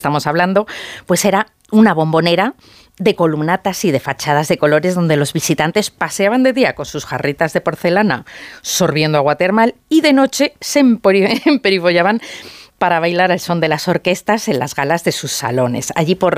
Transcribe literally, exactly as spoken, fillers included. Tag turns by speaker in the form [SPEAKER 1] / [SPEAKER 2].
[SPEAKER 1] estamos hablando, pues era una bombonera de columnatas y de fachadas de colores donde los visitantes paseaban de día con sus jarritas de porcelana sorbiendo agua termal y de noche se emperifollaban para bailar al son de las orquestas en las galas de sus salones. Allí por